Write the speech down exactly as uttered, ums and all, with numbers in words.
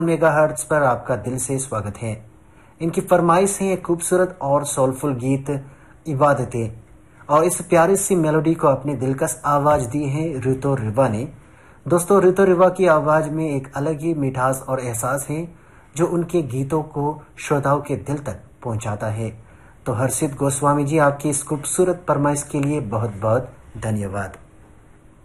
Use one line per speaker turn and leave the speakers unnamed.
Megahertz पर आपका दिल से स्वागत है। इनकी फरमाइश है एक खूबसूरत और सोलफुल गीत इबादतें, और इस प्यारी सी मेलोडी को अपनी दिलकश आवाज दी है ऋतु रिवा ने। दोस्तों, ऋतु रिवा की आवाज में एक अलग ही मिठास और एहसास है जो उनके गीतों को श्रोताओं के दिल तक पहुंचाता है। तो हर्षित गोस्वामी जी, आपकी इस खूबसूरत फरमाइश के लिए बहुत बहुत धन्यवाद।